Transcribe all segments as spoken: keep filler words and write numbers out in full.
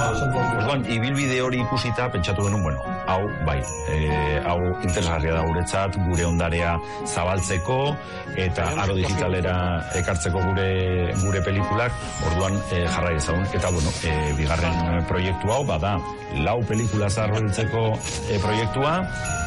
Orduan, ibilbide hori ikusita pentsatu genuen, bueno, hau, bai, e, hau interesgarria da guretzat, gure ondarea zabaltzeko, eta aro digitalera ekartzeko gure gure pelikulak, orduan e, jarrai ezagun. Eta, bueno, e, bigarren proiektu hau, bada, lau pelikula zaharroitzeko e, proiektua.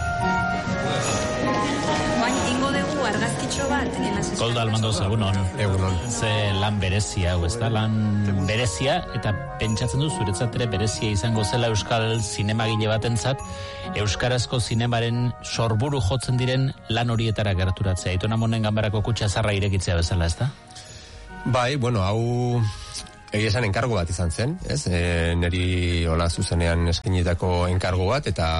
Ingo dugu argazkitxo bat. Koldo Almandoz, egunon. Egunon. Ze lan berezia, hau ez da, lan berezia, eta pentsatzen du zuretzat ere berezia izango zela euskal zinemagile batentzat, euskarazko zinemaren sorburu jotzen diren lan horietara gerturatzea. Aitona Monen Ganbarako kutxa zarra irekitzea bezala, ez da? Bai, bueno, hau egia esan enkargo bat izan zen, ez? E, neri hola zuzenean eskinitako enkargo bat, eta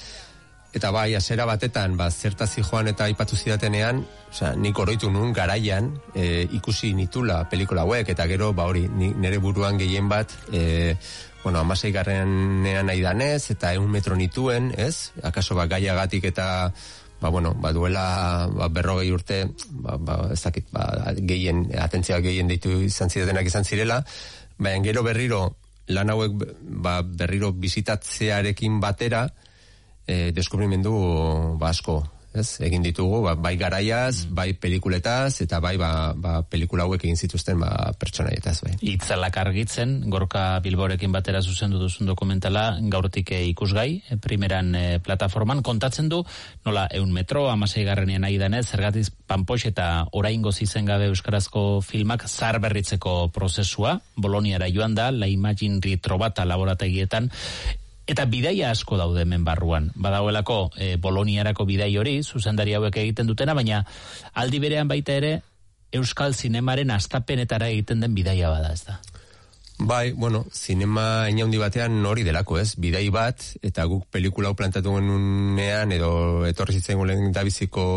Eta bai, hasiera batetan, ba, zertazi joan eta aipatu zidatenean, osea, nik oroitu nun garaian e, ikusi nitula pelikula hauek, eta gero, ba hori, nire buruan gehien bat, e, bueno, amasei garrenean nahi danez, eta egun metro nituen, ez? Akaso, ba, gaiagatik eta, ba, bueno, ba, duela, ba, berrogei urte, ba, ba, ez dakit, ba, gehien, atentzia gehien deitu izan zidatenak izan zirela, baina gero berriro, lan hauek, ba, berriro bizitatzearekin batera, E, deskubrimendu ba, asko, ez? Egin ditugu, ba, bai garaiaz, bai pelikuletaz, eta bai ba, ba, pelikula hauek egin zituzten ba, pertsonaietaz, bai. Itzalak argitzen, Gorka Bilborekin batera zuzendu duzun dokumentala, gaurtik e, ikusgai, e, primeran e, plataforman, kontatzen du, nola, eun metro, amasei garrenean nahi danez, zergatiz Panpox eta oraingoz izen gabe euskarazko filmak zar berritzeko prozesua, Boloniara joan da, La Imagine Ritrobata laborategietan, eta bidaia asko daude hemen barruan. Badagoelako e, Boloniarako bidai hori, zuzendari hauek egiten dutena, baina aldi berean baita ere euskal zinemaren astapenetara egiten den bidaia bada, ez da? Bai, bueno, zinema inaundi batean hori delako, ez? Bidai bat, eta guk pelikula hau plantatu genunean, edo etorri zitzen gulen dabiziko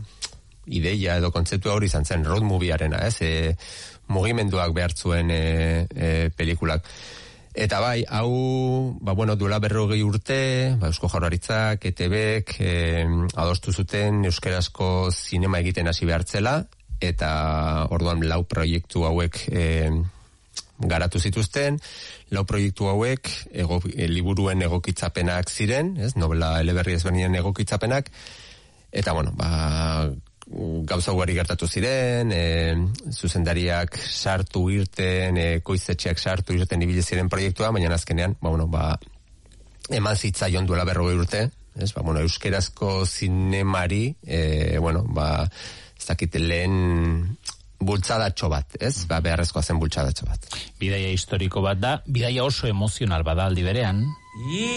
ideia edo kontzeptua hori izan zen, road moviearena, ez? E, mugimenduak behartzuen e, e, pelikulak. Eta bai, hau, ba, bueno, duela berrogei urte, ba, Eusko Jaurlaritzak, E T Bek, eh, adostu zuten euskarazko zinema egiten hasi behartzela, eta orduan lau proiektu hauek eh, garatu zituzten, lau proiektu hauek ego, e, liburuen egokitzapenak ziren, ez, novela eleberri ezberdinen egokitzapenak, eta bueno, ba, gauza ugari gertatu ziren, e, zuzendariak sartu irten, e, koizetxeak sartu irten ibile ziren proiektua, baina azkenean, ba, bueno, ba, eman zitzaion duela berrogei urte, ez, ba, bueno, euskerazko zinemari, e, bueno, ba, ez dakit lehen bultzadatxo bat, ez, ba, beharrezkoa zen bultzadatxo bat. Bidaia historiko bat da, bidaia oso emozional bada aldi berean.